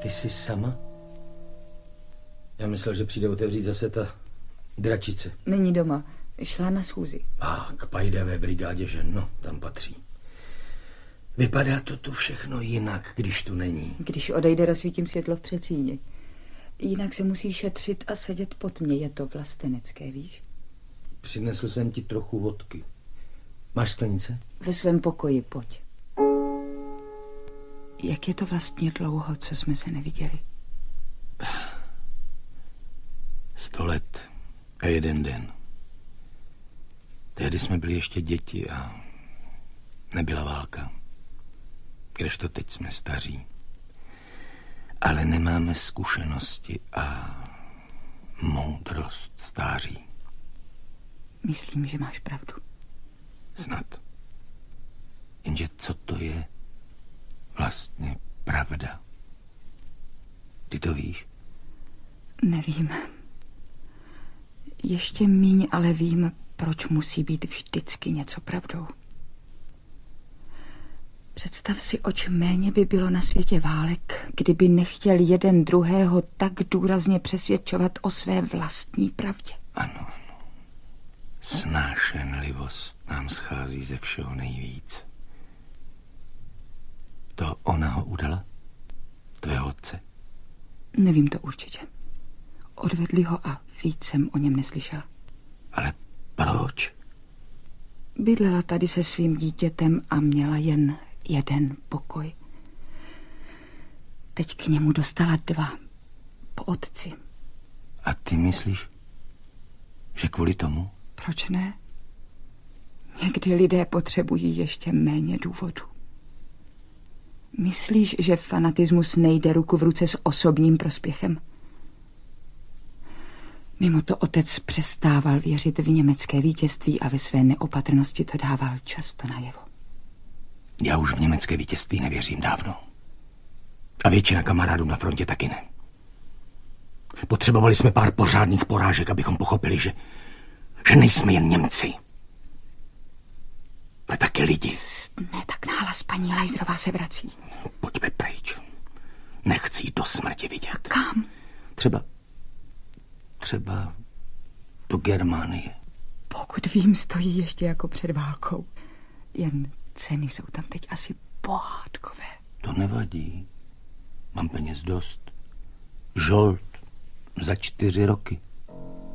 Ty jsi sama? Já myslel, že přijde otevřít zase ta dračice. Není doma. Šla na schůzi. K pajdavé brigádě žen, no, tam patří. Vypadá to tu všechno jinak, když tu není. Když odejde, rozsvítím světlo v předsíni. Jinak se musí šetřit a sedět pod mě. Je to vlastenecké, víš? Přinesl jsem ti trochu vodky. Máš sklenice? Ve svém pokoji, pojď. Jak je to vlastně dlouho, co jsme se neviděli? 100 let a 1 den. Tehdy jsme byli ještě děti a nebyla válka. Kdežto teď jsme staří. Ale nemáme zkušenosti a moudrost stáří. Myslím, že máš pravdu. Snad. Jenže co to je vlastně pravda? Ty to víš? Nevím. Ještě míň, ale vím, proč musí být vždycky něco pravdou. Představ si, oč méně by bylo na světě válek, kdyby nechtěl jeden druhého tak důrazně přesvědčovat o své vlastní pravdě. Ano. Snášenlivost nám schází ze všeho nejvíc. To ona ho udala? Tvého otce? Nevím to určitě. Odvedli ho a víc jsem o něm neslyšela. Ale proč? Bydlela tady se svým dítětem a měla jen 1 pokoj. Teď k němu dostala 2 po otci. A ty myslíš, že kvůli tomu? Proč ne? Někdy lidé potřebují ještě méně důvodů. Myslíš, že fanatismus nejde ruku v ruce s osobním prospěchem? Mimo to otec přestával věřit v německé vítězství a ve své neopatrnosti to dával často najevo. Já už v německé vítězství nevěřím dávno. A většina kamarádů na frontě taky ne. Potřebovali jsme pár pořádných porážek, abychom pochopili, že nejsme jen Němci. Ale taky lidi. Ne, tak nahlas, paní Lajzrová se vrací. Pojďme pryč. Nechci jít do smrti vidět. Kam? Třeba do Germánie. Pokud vím, stojí ještě jako před válkou. Jen ceny jsou tam teď asi pohádkové. To nevadí. Mám peněz dost. Žolt za 4 roky.